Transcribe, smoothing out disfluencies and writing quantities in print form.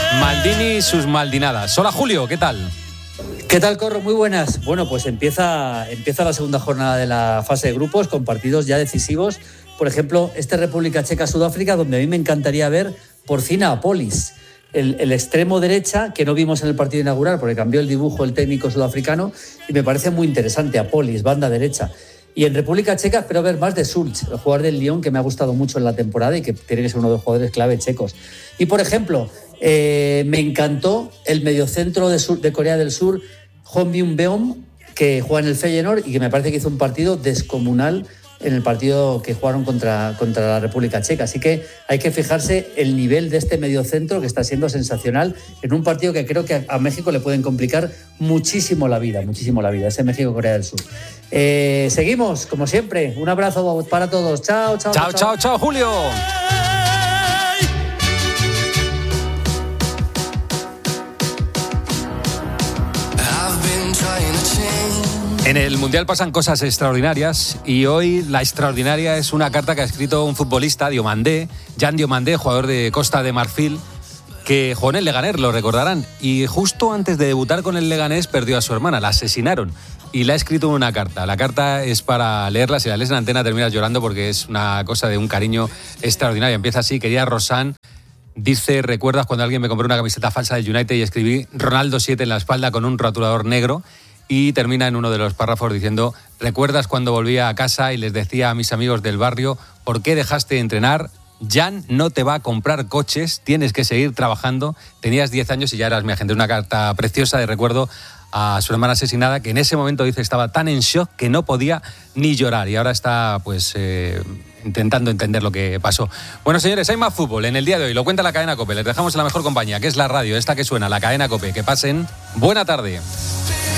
Maldini y sus maldinadas. Hola Julio, ¿qué tal? ¿Qué tal, Corro? Muy buenas. Bueno, pues empieza la segunda jornada de la fase de grupos con partidos ya decisivos. Por ejemplo, República Checa-Sudáfrica, donde a mí me encantaría ver por fin a Polis, el extremo derecha, que no vimos en el partido inaugural porque cambió el dibujo el técnico sudafricano, y me parece muy interesante a Polis, banda derecha. Y en República Checa espero ver más de Schulz, el jugador del Lyon, que me ha gustado mucho en la temporada y que tiene que ser uno de los jugadores clave checos. Y, por ejemplo, me encantó el mediocentro de Corea del Sur, Hong Byung-beom, que juega en el Feyenoord y que me parece que hizo un partido descomunal en el partido que jugaron contra la República Checa. Así que hay que fijarse el nivel de este mediocentro, que está siendo sensacional en un partido que creo que a México le pueden complicar muchísimo la vida, ese México-Corea del Sur. Seguimos, como siempre. Un abrazo para todos. Chao, Julio. En el Mundial pasan cosas extraordinarias y hoy la extraordinaria es una carta que ha escrito un futbolista, Jan Diomandé, jugador de Costa de Marfil, que jugó en el Leganés, lo recordarán, y justo antes de debutar con el Leganés perdió a su hermana, la asesinaron, y le ha escrito una carta. La carta es para leerla, si la lees en antena terminas llorando porque es una cosa de un cariño extraordinario. Empieza así: querida Rosán, dice, ¿recuerdas cuando alguien me compró una camiseta falsa del United y escribí Ronaldo 7 en la espalda con un rotulador negro? Y termina en uno de los párrafos diciendo, ¿recuerdas cuando volvía a casa y les decía a mis amigos del barrio, ¿por qué dejaste de entrenar? Jan no te va a comprar coches, tienes que seguir trabajando. Tenías 10 años y ya eras mi agente. Una carta preciosa de recuerdo a su hermana asesinada, que en ese momento, dice, estaba tan en shock que no podía ni llorar, y ahora está pues intentando entender lo que pasó. Bueno, señores, hay más fútbol en el día de hoy, lo cuenta la cadena COPE. Les dejamos en la mejor compañía, que es la radio, esta que suena, la cadena COPE. Que pasen buena tarde.